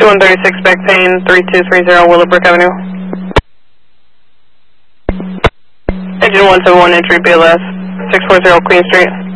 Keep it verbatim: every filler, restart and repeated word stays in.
two one three six back pain, three two three zero Willowbrook Avenue. Engine one seven one entry B L S, six four zero Queen Street.